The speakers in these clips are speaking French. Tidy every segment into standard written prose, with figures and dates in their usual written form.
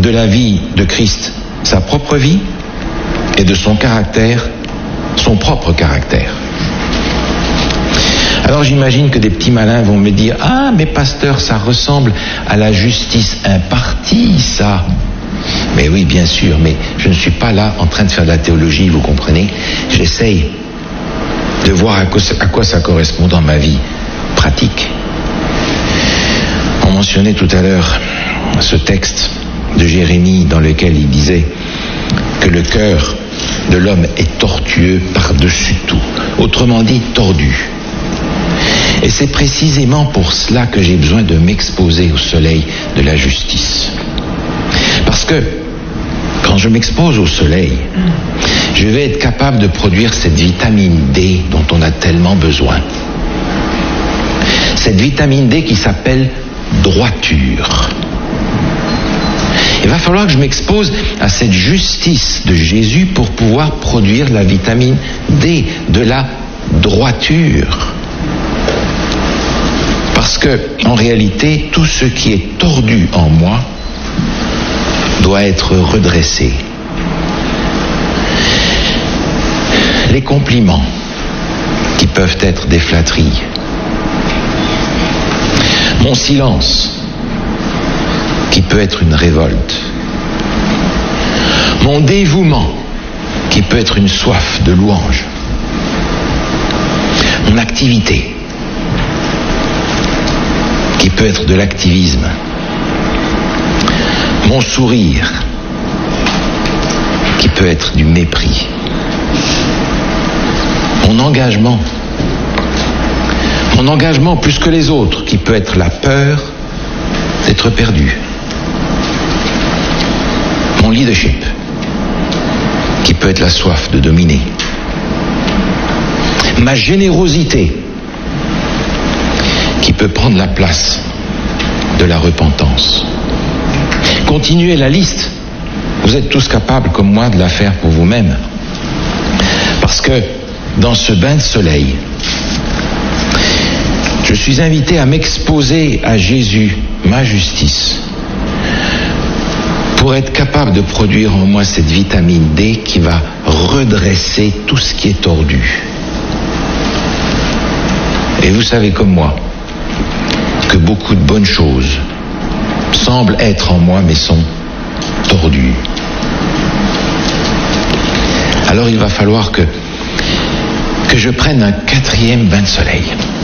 de la vie de Christ sa propre vie et de son caractère son propre caractère. Alors j'imagine que des petits malins vont me dire « Ah, mais pasteur, ça ressemble à la justice impartie, ça !» Mais oui, bien sûr, mais je ne suis pas là en train de faire de la théologie, vous comprenez. J'essaye de voir à quoi ça correspond dans ma vie pratique. On mentionnait tout à l'heure ce texte de Jérémie dans lequel il disait que le cœur de l'homme est tortueux par-dessus tout. Autrement dit, tordu. Et c'est précisément pour cela que j'ai besoin de m'exposer au soleil de la justice. Parce que quand je m'expose au soleil, je vais être capable de produire cette vitamine D dont on a tellement besoin. Cette vitamine D qui s'appelle droiture. Il va falloir que je m'expose à cette justice de Jésus pour pouvoir produire la vitamine D, de la droiture. Parce que, en réalité, tout ce qui est tordu en moi doit être redressé. Les compliments, qui peuvent être des flatteries. Mon silence, qui peut être une révolte. Mon dévouement, qui peut être une soif de louange. Mon activité, qui peut être de l'activisme. Mon sourire, qui peut être du mépris. Mon engagement plus que les autres, qui peut être la peur d'être perdu. Mon leadership, qui peut être la soif de dominer. Ma générosité, qui peut prendre la place de la repentance. Continuez la liste. Vous êtes tous capables, comme moi, de la faire pour vous-même. Parce que dans ce bain de soleil, je suis invité à m'exposer à Jésus, ma justice, pour être capable de produire en moi cette vitamine D qui va redresser tout ce qui est tordu. Et vous savez comme moi que beaucoup de bonnes choses semblent être en moi mais sont tordues. Alors il va falloir que je prenne un 4e bain de soleil.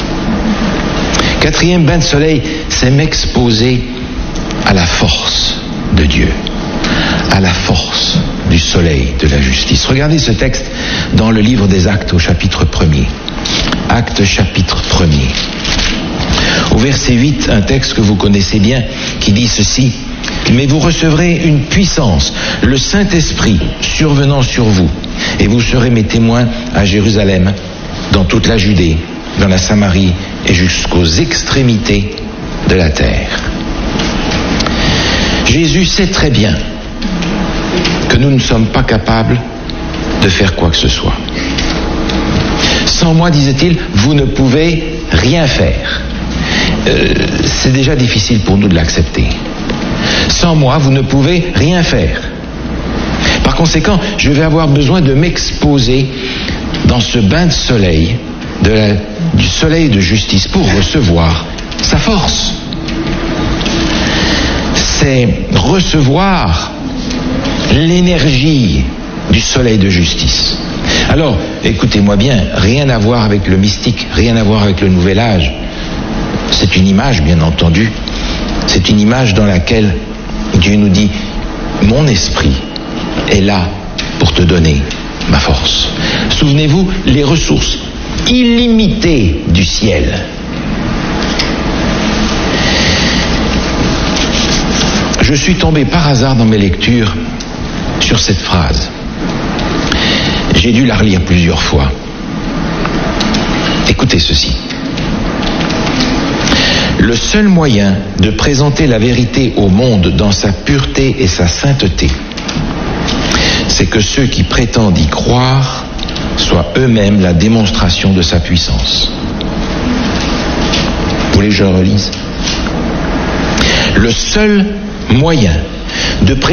4e bain de soleil, c'est m'exposer à la force de Dieu, à la force du soleil de la justice. Regardez ce texte dans le livre des Actes au chapitre 1er. Actes chapitre 1er. Au verset 8, un texte que vous connaissez bien, qui dit ceci: « Mais vous recevrez une puissance, le Saint-Esprit survenant sur vous, et vous serez mes témoins à Jérusalem, dans toute la Judée, dans la Samarie et jusqu'aux extrémités de la terre. » Jésus sait très bien que nous ne sommes pas capables de faire quoi que ce soit. Sans moi, disait-il, vous ne pouvez rien faire. C'est déjà difficile pour nous de l'accepter. Sans moi, vous ne pouvez rien faire. Par conséquent, je vais avoir besoin de m'exposer dans ce bain de soleil, du soleil de justice, pour recevoir sa force. C'est recevoir l'énergie du soleil de justice. Alors, écoutez-moi bien, rien à voir avec le mystique, rien à voir avec le nouvel âge. C'est une image, bien entendu. C'est une image dans laquelle Dieu nous dit: mon esprit est là pour te donner ma force. Souvenez-vous, les ressources illimitées du ciel. Je suis tombé par hasard dans mes lectures sur cette phrase. J'ai dû la relire plusieurs fois. Écoutez ceci. Le seul moyen de présenter la vérité au monde dans sa pureté et sa sainteté, c'est que ceux qui prétendent y croire soient eux-mêmes la démonstration de sa puissance. Vous voulez que je relise ? Le seul moyen de